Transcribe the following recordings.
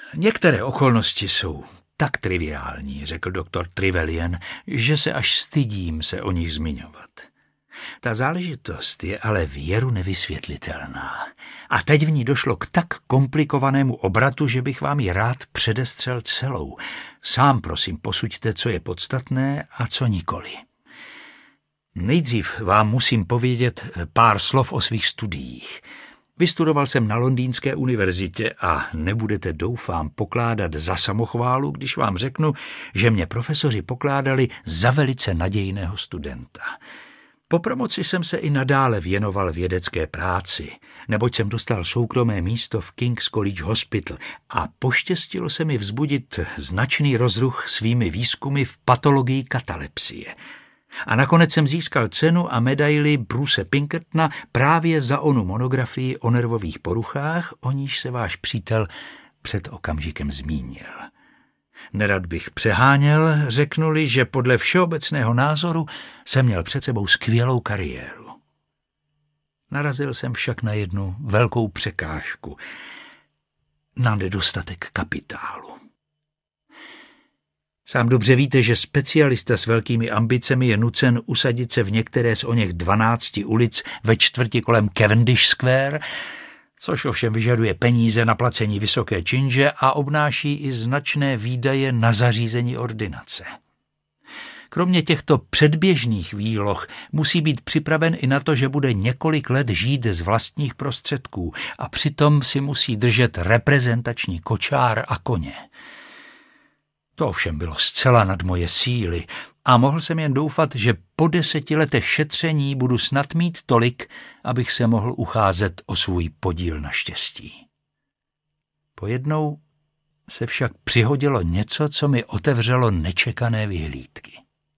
Některé okolnosti jsou tak triviální, řekl doktor Trevelyan, že se až stydím se o nich zmiňovat. Ta záležitost je ale věru nevysvětlitelná. A teď v ní došlo k tak komplikovanému obratu, že bych vám ji rád předestřel celou. Sám prosím posuďte, co je podstatné a co nikoli. Nejdřív vám musím povědět pár slov o svých studiích. Vystudoval jsem na Londýnské univerzitě a nebudete, doufám, pokládat za samochválu, když vám řeknu, že mě profesoři pokládali za velice nadějného studenta. Po promoci jsem se i nadále věnoval vědecké práci, neboť jsem dostal soukromé místo v King's College Hospital a poštěstilo se mi vzbudit značný rozruch svými výzkumy v patologii katalepsie. A nakonec jsem získal cenu a medaili Bruce Pinkertona právě za onu monografii o nervových poruchách, o níž se váš přítel před okamžikem zmínil. Nerad bych přeháněl, řeknuli, že podle všeobecného názoru jsem měl před sebou skvělou kariéru. Narazil jsem však na jednu velkou překážku, na nedostatek kapitálu. Sám dobře víte, že specialista s velkými ambicemi je nucen usadit se v některé z oněch 12 ulic ve čtvrti kolem Cavendish Square, což ovšem vyžaduje peníze na placení vysoké činže a obnáší i značné výdaje na zařízení ordinace. Kromě těchto předběžných výloh musí být připraven i na to, že bude několik let žít z vlastních prostředků a přitom si musí držet reprezentační kočár a koně. To ovšem bylo zcela nad moje síly a mohl jsem jen doufat, že po 10 letech šetření budu snad mít tolik, abych se mohl ucházet o svůj podíl na štěstí. Pojednou se však přihodilo něco, co mi otevřelo nečekané vyhlídky.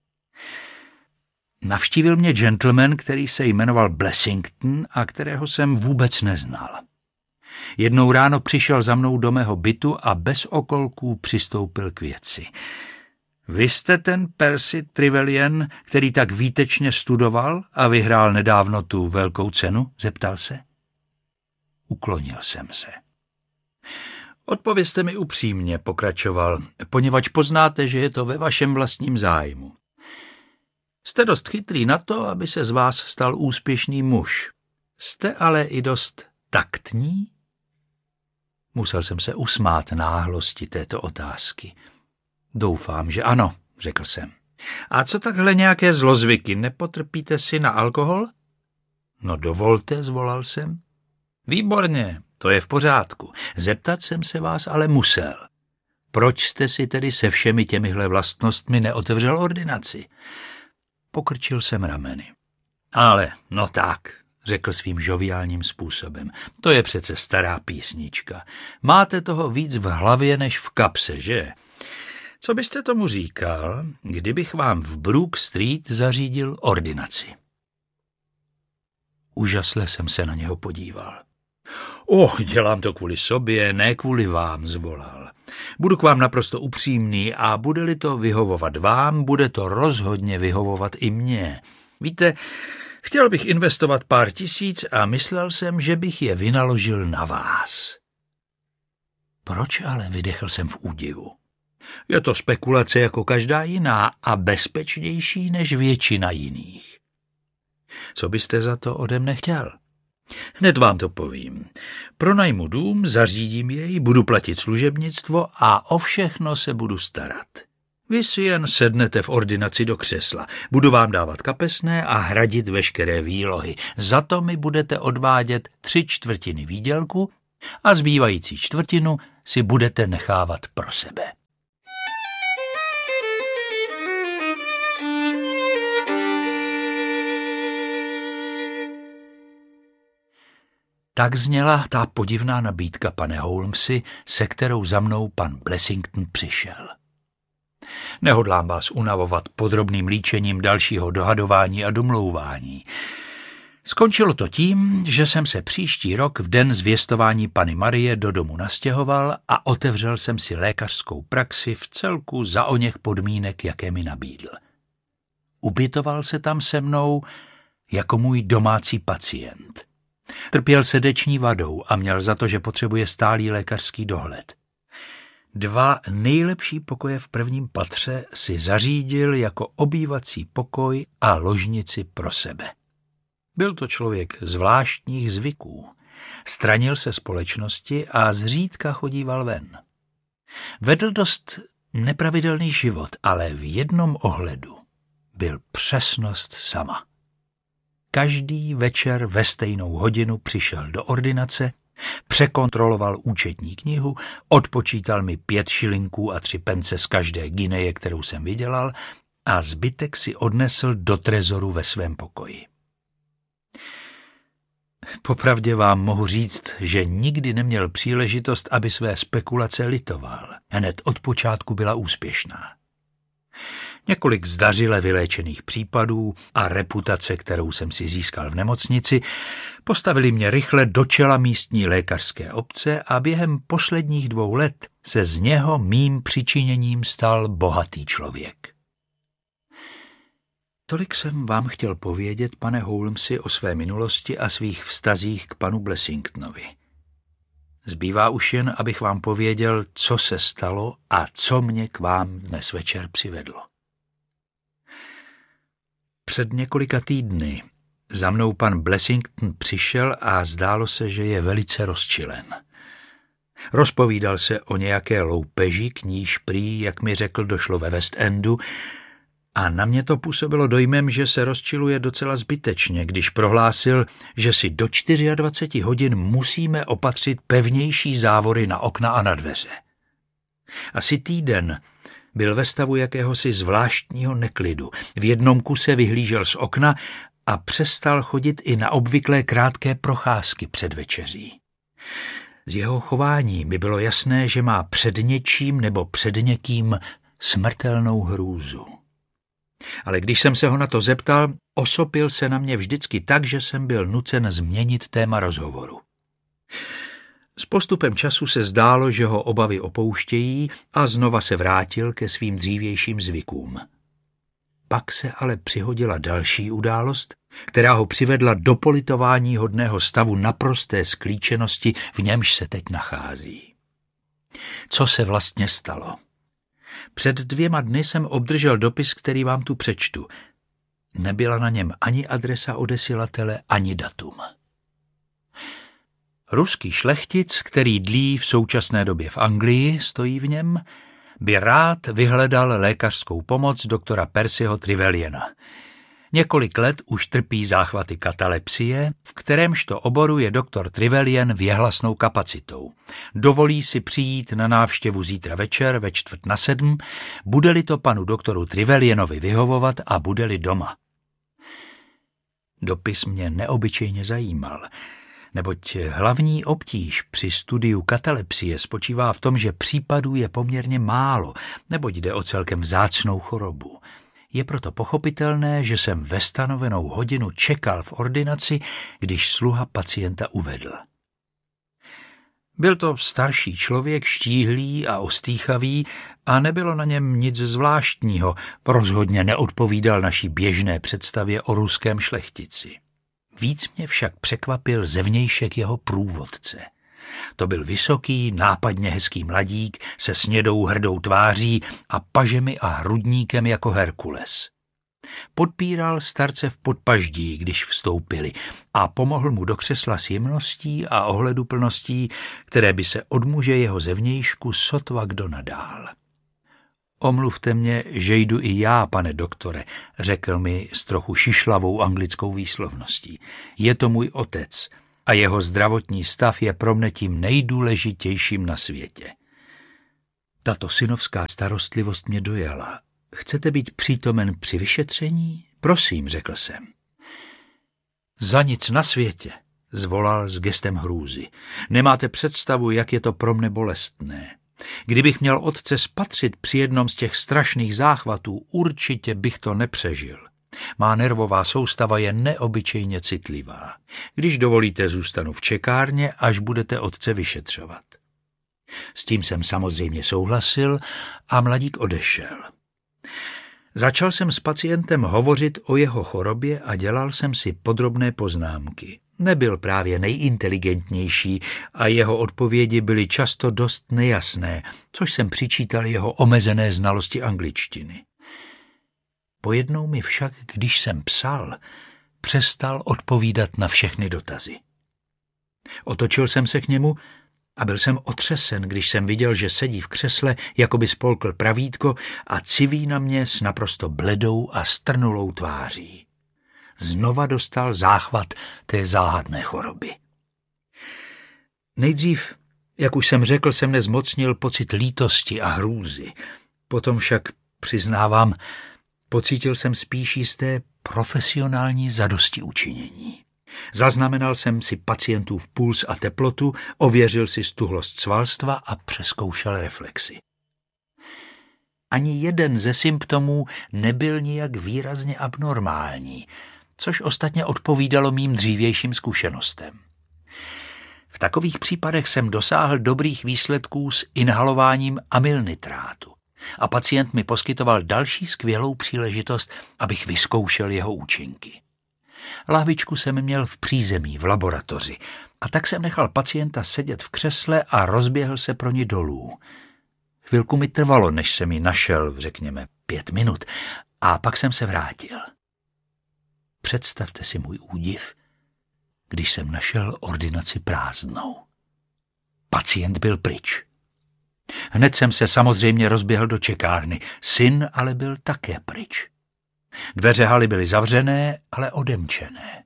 Navštívil mě gentleman, který se jmenoval Blessington a kterého jsem vůbec neznal. Jednou ráno přišel za mnou do mého bytu a bez okolků přistoupil k věci. Vy jste ten Percy Trevelyan, který tak výtečně studoval a vyhrál nedávno tu velkou cenu? Zeptal se. Uklonil jsem se. Odpovězte mi upřímně, pokračoval, poněvadž poznáte, že je to ve vašem vlastním zájmu. Jste dost chytrý na to, aby se z vás stal úspěšný muž. Jste ale i dost taktní? Musel jsem se usmát náhlosti této otázky. Doufám, že ano, řekl jsem. A co takhle nějaké zlozvyky, nepotrpíte si na alkohol? No dovolte, zvolal jsem. Výborně, to je v pořádku. Zeptat jsem se vás ale musel. Proč jste si tedy se všemi těmihle vlastnostmi neotevřel ordinaci? Pokrčil jsem rameny. Ale, no tak, řekl svým žoviálním způsobem. To je přece stará písnička. Máte toho víc v hlavě než v kapse, že? Co byste tomu říkal, kdybych vám v Brook Street zařídil ordinaci? Úžasle jsem se na něho podíval. Dělám to kvůli sobě, ne kvůli vám, zvolal. Budu k vám naprosto upřímný a bude-li to vyhovovat vám, bude to rozhodně vyhovovat i mně. Víte, chtěl bych investovat pár tisíc a myslel jsem, že bych je vynaložil na vás. Proč ale, vydechl jsem v údivu. Je to spekulace jako každá jiná a bezpečnější než většina jiných. Co byste za to ode mne chtěl? Hned vám to povím. Pronajmu dům, zařídím jej, budu platit služebnictvo a o všechno se budu starat. Vy si jen sednete v ordinaci do křesla. Budu vám dávat kapesné a hradit veškeré výlohy. Za to mi budete odvádět 3/4 výdělku a zbývající 1/4 si budete nechávat pro sebe. Tak zněla ta podivná nabídka, pane Holmesi, se kterou za mnou pan Blessington přišel. Nehodlám vás unavovat podrobným líčením dalšího dohadování a domlouvání. Skončilo to tím, že jsem se příští rok v den zvěstování Panny Marie do domu nastěhoval a otevřel jsem si lékařskou praxi v celku za oněch podmínek, jaké mi nabídl. Ubytoval se tam se mnou jako můj domácí pacient. Trpěl srdeční vadou a měl za to, že potřebuje stálý lékařský dohled. 2 nejlepší pokoje v prvním patře si zařídil jako obývací pokoj a ložnici pro sebe. Byl to člověk zvláštních zvyků. Stranil se společnosti a zřídka chodíval ven. Vedl dost nepravidelný život, ale v jednom ohledu byl přesnost sama. Každý večer ve stejnou hodinu přišel do ordinace, překontroloval účetní knihu, odpočítal mi 5 šilinků a 3 pence z každé guineje, kterou jsem vydělal, a zbytek si odnesl do trezoru ve svém pokoji. Popravdě vám mohu říct, že nikdy neměl příležitost, aby své spekulace litoval. Hned od počátku byla úspěšná. Několik zdařile vyléčených případů a reputace, kterou jsem si získal v nemocnici, postavili mě rychle do čela místní lékařské obce a během posledních 2 let se z něho mým přičiněním stal bohatý člověk. Tolik jsem vám chtěl povědět, pane Holmesi, o své minulosti a svých vztazích k panu Blessingtonovi. Zbývá už jen, abych vám pověděl, co se stalo a co mě k vám dnes večer přivedlo. Před několika týdny za mnou pan Blessington přišel a zdálo se, že je velice rozčilen. Rozpovídal se o nějaké loupeži, k níž prý, jak mi řekl, došlo ve West Endu, a na mě to působilo dojmem, že se rozčiluje docela zbytečně, když prohlásil, že si do 24 hodin musíme opatřit pevnější závory na okna a na dveře. Asi týden byl ve stavu jakéhosi zvláštního neklidu. V jednom kuse vyhlížel z okna a přestal chodit i na obvyklé krátké procházky před večeří. Z jeho chování mi bylo jasné, že má před něčím nebo před někým smrtelnou hrůzu. Ale když jsem se ho na to zeptal, osopil se na mě vždycky tak, že jsem byl nucen změnit téma rozhovoru. S postupem času se zdálo, že ho obavy opouštějí a znova se vrátil ke svým dřívějším zvykům. Pak se ale přihodila další událost, která ho přivedla do politování hodného stavu naprosté sklíčenosti, v němž se teď nachází. Co se vlastně stalo? Před 2 dny jsem obdržel dopis, který vám tu přečtu. Nebyla na něm ani adresa odesilatele, ani datum. Ruský šlechtic, který dlí v současné době v Anglii, stojí v něm, by rád vyhledal lékařskou pomoc doktora Percyho Trevelyana. Několik let už trpí záchvaty katalepsie, v kterémžto oboru je doktor Trevelyan věhlasnou kapacitou. Dovolí si přijít na návštěvu zítra večer ve 6:45, bude-li to panu doktoru Trevelyanovi vyhovovat a bude-li doma. Dopis mě neobyčejně zajímal, neboť hlavní obtíž při studiu katalepsie spočívá v tom, že případů je poměrně málo, neboť jde o celkem vzácnou chorobu. Je proto pochopitelné, že jsem ve stanovenou hodinu čekal v ordinaci, když sluha pacienta uvedl. Byl to starší člověk, štíhlý a ostýchavý a nebylo na něm nic zvláštního, rozhodně neodpovídal naší běžné představě o ruském šlechtici. Víc mě však překvapil zevnějšek jeho průvodce. To byl vysoký, nápadně hezký mladík se snědou hrdou tváří a pažemi a hrudníkem jako Herkules. Podpíral starce v podpaždí, když vstoupili, a pomohl mu do křesla s jemností a ohleduplností, které by se od muže jeho zevnějšku sotva kdo nadál. Omluvte mě, že jdu i já, pane doktore, řekl mi s trochu šišlavou anglickou výslovností. Je to můj otec a jeho zdravotní stav je pro mne tím nejdůležitějším na světě. Tato synovská starostlivost mě dojala. Chcete být přítomen při vyšetření? Prosím, řekl jsem. Za nic na světě, zvolal s gestem hrůzy. Nemáte představu, jak je to pro mne bolestné. Kdybych měl otce spatřit při jednom z těch strašných záchvatů, určitě bych to nepřežil. Má nervová soustava je neobyčejně citlivá. Když dovolíte, zůstanu v čekárně, až budete otce vyšetřovat. S tím jsem samozřejmě souhlasil a mladík odešel. Začal jsem s pacientem hovořit o jeho chorobě a dělal jsem si podrobné poznámky. Nebyl právě nejinteligentnější a jeho odpovědi byly často dost nejasné, což jsem přičítal jeho omezené znalosti angličtiny. Pojednou mi však, když jsem psal, přestal odpovídat na všechny dotazy. Otočil jsem se k němu a byl jsem otřesen, když jsem viděl, že sedí v křesle, jako by spolkl pravítko a civí na mě s naprosto bledou a strnulou tváří. Znova dostal záchvat té záhadné choroby. Nejdřív, jak už jsem řekl, se mne zmocnil pocit lítosti a hrůzy. Potom však, přiznávám, pocítil jsem spíš jisté profesionální zadostiučinění. Zaznamenal jsem si pacientův puls a teplotu, ověřil si stuhlost svalstva a přezkoušel reflexy. Ani jeden ze symptomů nebyl nijak výrazně abnormální, což ostatně odpovídalo mým dřívějším zkušenostem. V takových případech jsem dosáhl dobrých výsledků s inhalováním amylnitrátu a pacient mi poskytoval další skvělou příležitost, abych vyzkoušel jeho účinky. Lahvičku jsem měl v přízemí v laboratoři a tak jsem nechal pacienta sedět v křesle a rozběhl se pro ní dolů. Chvilku mi trvalo, než jsem ji našel, řekněme 5 minut, a pak jsem se vrátil. Představte si můj údiv, když jsem našel ordinaci prázdnou. Pacient byl pryč. Hned jsem se samozřejmě rozběhl do čekárny, syn ale byl také pryč. Dveře haly byly zavřené, ale odemčené.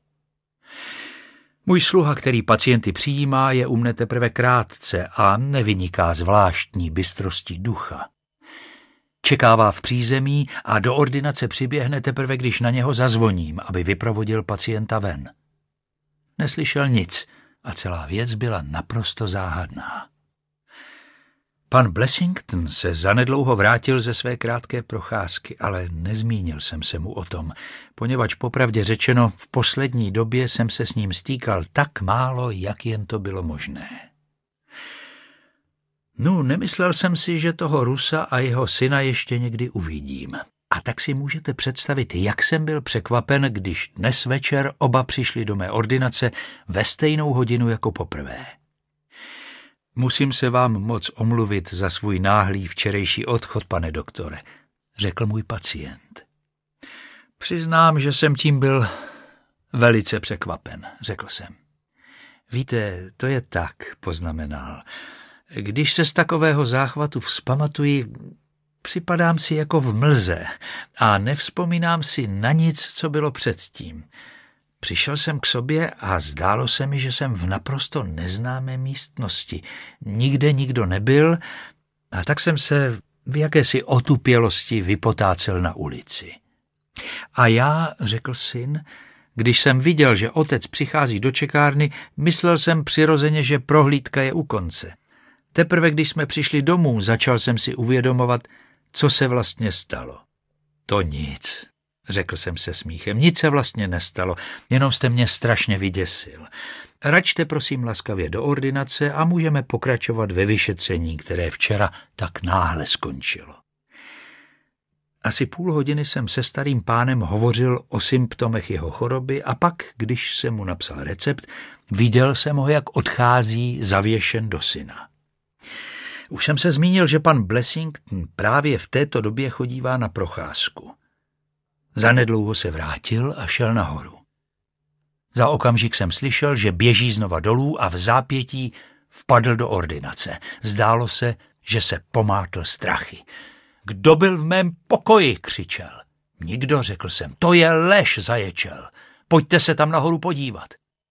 Můj sluha, který pacienty přijímá, je u mne teprve krátce a nevyniká zvláštní bystrostí ducha. Čekává v přízemí a do ordinace přiběhne teprve, když na něho zazvoním, aby vyprovodil pacienta ven. Neslyšel nic a celá věc byla naprosto záhadná. Pan Blessington se zanedlouho vrátil ze své krátké procházky, ale nezmínil jsem se mu o tom, poněvadž popravdě řečeno v poslední době jsem se s ním stýkal tak málo, jak jen to bylo možné. No, nemyslel jsem si, že toho Rusa a jeho syna ještě někdy uvidím. A tak si můžete představit, jak jsem byl překvapen, když dnes večer oba přišli do mé ordinace ve stejnou hodinu jako poprvé. Musím se vám moc omluvit za svůj náhlý včerejší odchod, pane doktore, řekl můj pacient. Přiznám, že jsem tím byl velice překvapen, řekl jsem. Víte, to je tak, poznamenal. Když se z takového záchvatu vzpamatuji, připadám si jako v mlze a nevzpomínám si na nic, co bylo předtím. Přišel jsem k sobě a zdálo se mi, že jsem v naprosto neznámé místnosti. Nikde nikdo nebyl a tak jsem se v jakési otupělosti vypotácel na ulici. A já, řekl syn, když jsem viděl, že otec přichází do čekárny, myslel jsem přirozeně, že prohlídka je u konce. Teprve když jsme přišli domů, začal jsem si uvědomovat, co se vlastně stalo. To nic, řekl jsem se smíchem, nic se vlastně nestalo, jenom jste mě strašně vyděsil. Račte prosím laskavě do ordinace a můžeme pokračovat ve vyšetření, které včera tak náhle skončilo. Asi půl hodiny jsem se starým pánem hovořil o symptomech jeho choroby a pak, když jsem mu napsal recept, viděl jsem ho, jak odchází zavěšen do syna. Už jsem se zmínil, že pan Blessington právě v této době chodívá na procházku. Zanedlouho se vrátil a šel nahoru. Za okamžik jsem slyšel, že běží znova dolů a v zápětí vpadl do ordinace. Zdálo se, že se pomátl strachy. Kdo byl v mém pokoji, křičel. Nikdo, řekl jsem, to je lež, zaječel. Pojďte se tam nahoru podívat.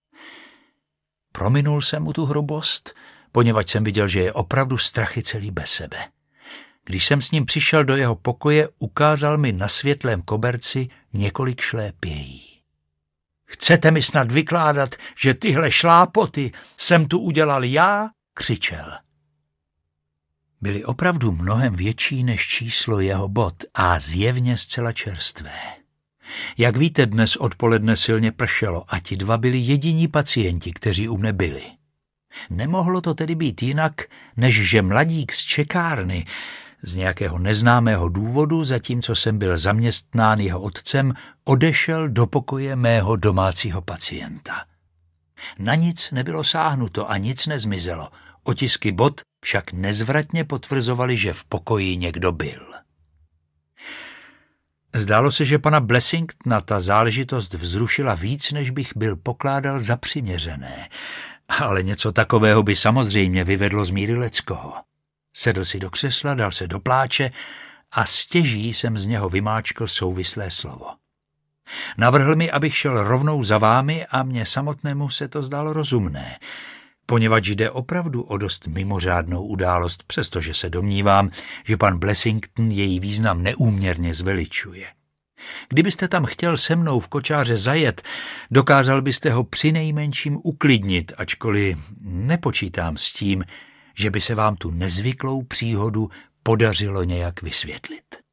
Prominul jsem mu tu hrubost, poněvadž jsem viděl, že je opravdu strachy celý bez sebe. Když jsem s ním přišel do jeho pokoje, ukázal mi na světlém koberci několik šlépějí. Chcete mi snad vykládat, že tyhle šlápoty jsem tu udělal já? Křičel. Byly opravdu mnohem větší než číslo jeho bot a zjevně zcela čerstvé. Jak víte, dnes odpoledne silně pršelo a ti dva byli jediní pacienti, kteří u mne byli. Nemohlo to tedy být jinak, než že mladík z čekárny z nějakého neznámého důvodu, zatímco jsem byl zaměstnán jeho otcem, odešel do pokoje mého domácího pacienta. Na nic nebylo sáhnuto a nic nezmizelo. Otisky bot však nezvratně potvrzovaly, že v pokoji někdo byl. Zdálo se, že pana Blessingtona ta záležitost vzrušila víc, než bych byl pokládal za přiměřené. Ale něco takového by samozřejmě vyvedlo z míry leckoho. Sedl si do křesla, dal se do pláče a stěží jsem z něho vymáčkl souvislé slovo. Navrhl mi, abych šel rovnou za vámi a mně samotnému se to zdálo rozumné, poněvadž jde opravdu o dost mimořádnou událost, přestože se domnívám, že pan Blessington její význam neúměrně zveličuje. Kdybyste tam chtěl se mnou v kočáře zajet, dokázal byste ho přinejmenším uklidnit, ačkoliv nepočítám s tím, že by se vám tu nezvyklou příhodu podařilo nějak vysvětlit.